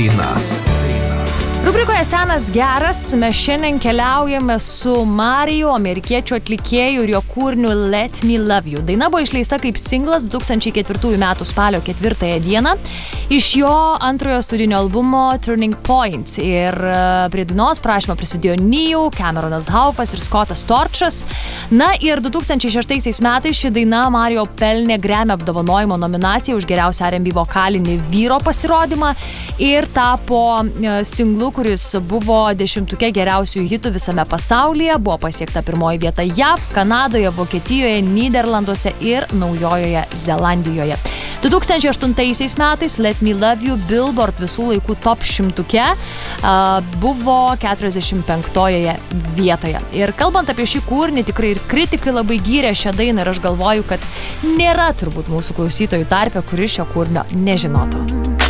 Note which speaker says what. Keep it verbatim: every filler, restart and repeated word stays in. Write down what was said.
Speaker 1: Rubrikoje Senas geras mes šiandien keliaujame su Mariju, amerikiečių atlikėjų ir jo kūriniu Let Me Love You. Daina buvo išleista kaip singlas du tūkstančiai ketvirtųjų metų spalio ketvirtąją dieną iš jo antrojo studijinio albumo Turning Point. Ir prie dainos prašymą prisidėjo Nijau, Cameronas Haufas ir Scottas Storchas. Na ir du tūkstančiai šeštaisiais metais ši daina Marijo pelnė Grammy apdovanojimo nominaciją už geriausią R and B vokalinį vyro pasirodymą ir tapo singlu, kuris buvo dešimtuke geriausių hitų visame pasaulyje, buvo pasiekta pirmoji vieta J A V, Kanadoje, Vokietijoje, Nyderlanduose ir Naujojoje Zelandijoje. du tūkstančiai aštuntaisiais metais Let Me Love You Billboard visų laikų top šimtuke buvo keturiasdešimt penktojoje vietoje. Ir kalbant apie šį kūrinį, tikrai ir kritikai labai gyrė šią dainą ir aš galvoju, kad nėra turbūt mūsų klausytojų tarpe, kuris šio kūrinio nežinotų.